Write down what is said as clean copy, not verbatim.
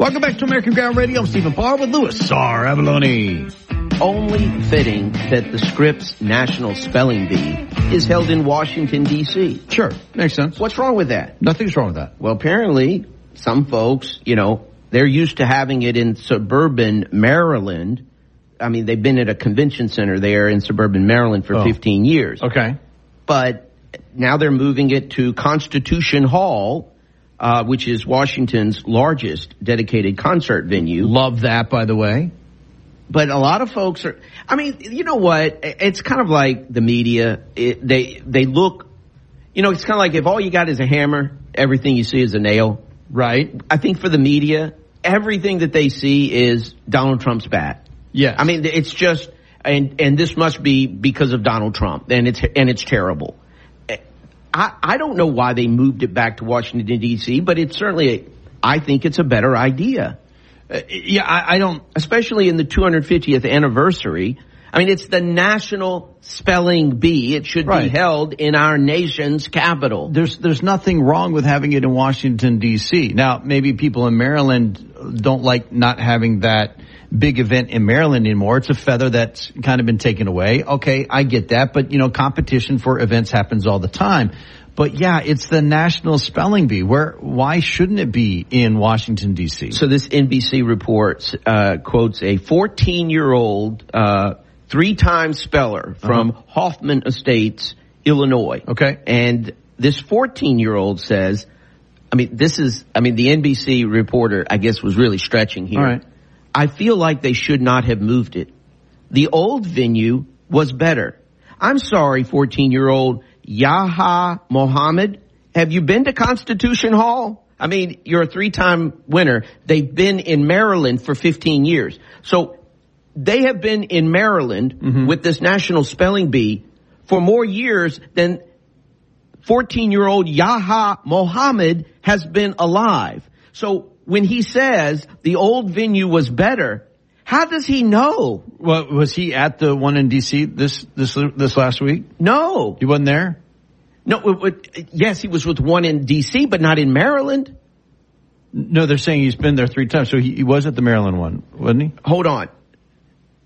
Welcome back to American Ground Radio. I'm Stephen Parr with Louis Czar Avalone. Only fitting that the Scripps National Spelling Bee is held in Washington, D.C. Sure, makes sense. What's wrong with that? Nothing's wrong with that. Well, apparently, some folks, they're used to having it in suburban Maryland. I mean, they've been at a convention center there in suburban Maryland for 15 years. Okay. But now they're moving it to Constitution Hall, which is Washington's largest dedicated concert venue. Love that, by the way. But a lot of folks are, I mean, you know what? It's kind of like the media. They look, it's kind of like if all you got is a hammer, everything you see is a nail. Right. I think for the media, everything that they see is Donald Trump's bat. Yes. I mean, it's just, and this must be because of Donald Trump, and it's terrible. I don't know why they moved it back to Washington, D.C., but it's certainly, I think it's a better idea. I don't, especially in the 250th anniversary. I mean, it's the National Spelling Bee. It should be held in our nation's capital. There's nothing wrong with having it in Washington, D.C. Now, maybe people in Maryland don't like not having that big event in Maryland anymore. It's a feather that's kind of been taken away. Okay, I get that. But, competition for events happens all the time. But yeah, it's the National Spelling Bee. Why shouldn't it be in Washington, D.C.? So this NBC report quotes a 14-year-old three-time speller from Hoffman Estates, Illinois. Okay. And this 14-year-old says, the NBC reporter, I guess, was really stretching here. All right. I feel like they should not have moved it. The old venue was better. I'm sorry, 14-year-old Yaha Mohammed. Have you been to Constitution Hall? I mean, you're a three-time winner. They've been in Maryland for 15 years. So they have been in Maryland with this National Spelling Bee for more years than 14-year-old Yaha Mohammed has been alive. So when he says the old venue was better, how does he know? Well, was he at the one in D.C. this last week? No. He wasn't there? No. Yes, he was with one in D.C., but not in Maryland. No, they're saying he's been there 3 times. So he was at the Maryland one, wasn't he? Hold on.